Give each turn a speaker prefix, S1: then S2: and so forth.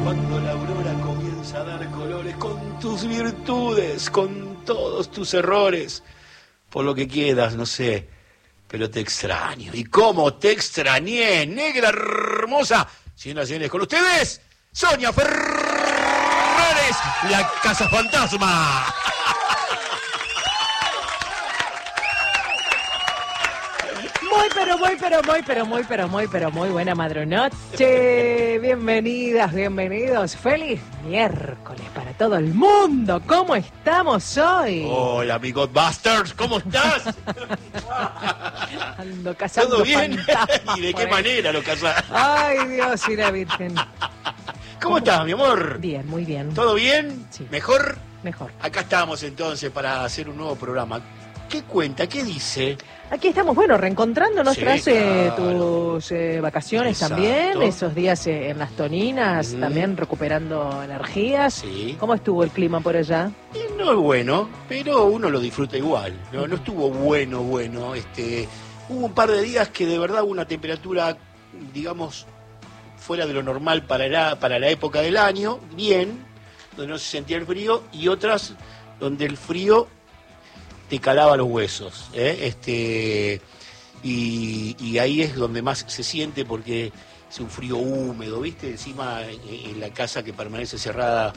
S1: cuando la aurora comienza a dar colores con tus virtudes, con todos tus errores, por lo que quieras, no sé, pero te extraño. ¿Y cómo te extrañé, negra hermosa? Señoras y señores, con ustedes, Sonia Ferrares, la Casa Fantasma.
S2: Muy buena madrunoche. Bienvenidas, bienvenidos. Feliz miércoles para todo el mundo. ¿Cómo estamos hoy?
S1: Hola, mi Godbusters, ¿cómo estás?
S2: Ando cazando
S1: ¿Todo bien?
S2: fantasmas.
S1: ¿Y de qué manera lo cazás?
S2: Ay, Dios y la Virgen.
S1: ¿Cómo estás, mi amor?
S2: Bien, muy bien.
S1: ¿Todo bien?
S2: Sí.
S1: ¿Mejor?
S2: Mejor.
S1: Acá estamos entonces para hacer un nuevo programa. ¿Qué cuenta? ¿Qué dice?
S2: Aquí estamos, bueno, reencontrándonos
S1: Sí,
S2: tras
S1: claro.
S2: tus vacaciones.
S1: Exacto.
S2: También, esos días en las Toninas, también recuperando energías.
S1: Sí.
S2: ¿Cómo estuvo el clima por allá?
S1: Y no es bueno, pero uno lo disfruta igual. No estuvo bueno. Hubo un par de días que de verdad hubo una temperatura, digamos, fuera de lo normal para la época del año, bien, donde no se sentía el frío, y otras donde el frío te calaba los huesos, y ahí es donde más se siente porque es un frío húmedo, ¿viste? Encima en la casa que permanece cerrada